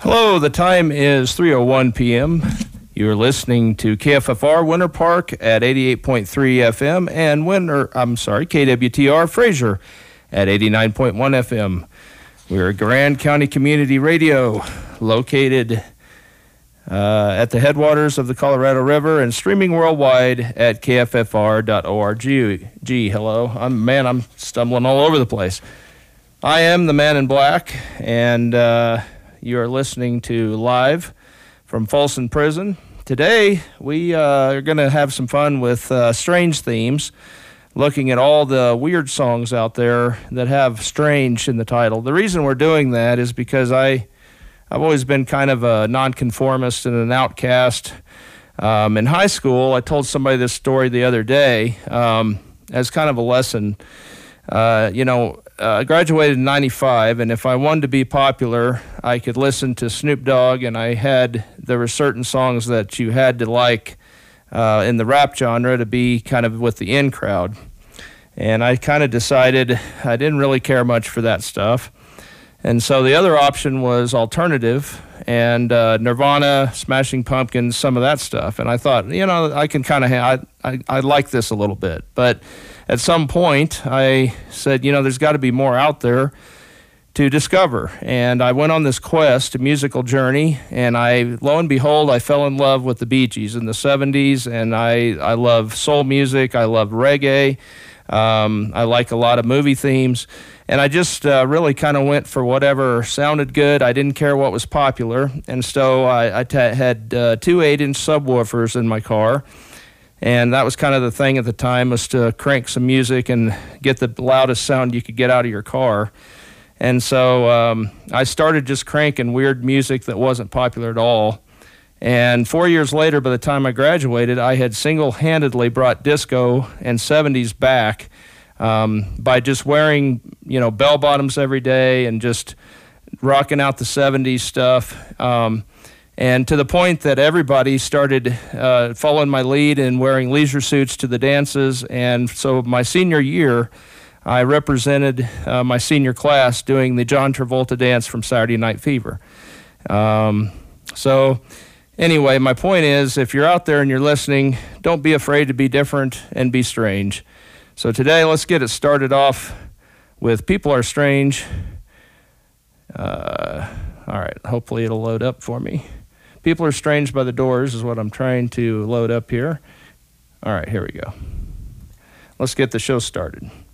Hello, the time is 3:01 p.m. You're listening to KFFR Winter Park at 88.3 FM and KWTR Fraser at 89.1 FM. We're Grand County Community Radio, located at the headwaters of the Colorado River and streaming worldwide at kffr.org. Hello. I'm stumbling all over the place. I am the Man in Black, and you are listening to Live from Folsom Prison. Today, we are going to have some fun with strange themes, looking at all the weird songs out there that have strange in the title. The reason we're doing that is because I've always been kind of a nonconformist and an outcast. In high school, I told somebody this story the other day as kind of a lesson. I graduated in 95, and if I wanted to be popular, I could listen to Snoop Dogg, and there were certain songs that you had to like in the rap genre to be kind of with the in crowd. And I kind of decided I didn't really care much for that stuff. And so the other option was alternative, and Nirvana, Smashing Pumpkins, some of that stuff. And I thought, I can kind of I like this a little bit. But at some point, I said, there's got to be more out there to discover. And I went on this quest, a musical journey, and lo and behold, I fell in love with the Bee Gees in the 70s, and I love soul music, I love reggae, I like a lot of movie themes, and I just really kind of went for whatever sounded good. I didn't care what was popular, and so I had 2 8-inch subwoofers in my car. And that was kind of the thing at the time, was to crank some music and get the loudest sound you could get out of your car. And so I started just cranking weird music that wasn't popular at all. And 4 years later, by the time I graduated, I had single-handedly brought disco and 70s back by just wearing, bell-bottoms every day and just rocking out the 70s stuff. And to the point that everybody started following my lead and wearing leisure suits to the dances. And so my senior year, I represented my senior class doing the John Travolta dance from Saturday Night Fever. So anyway, my point is, if you're out there and you're listening, don't be afraid to be different and be strange. So today, let's get it started off with People Are Strange. All right, hopefully it'll load up for me. People Are Strange by The Doors is what I'm trying to load up here. All right, here we go. Let's get the show started.